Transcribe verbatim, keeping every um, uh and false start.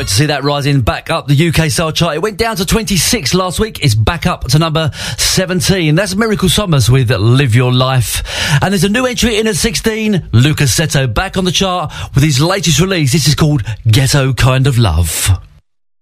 Great to see that rising back up the U K Soul Chart. It went down to twenty-six last week. It's back up to number seventeen. That's Miracle Summers with Live Your Life. And there's a new entry in at sixteen. Lucas Seto back on the chart with his latest release. This is called Ghetto Kind of Love.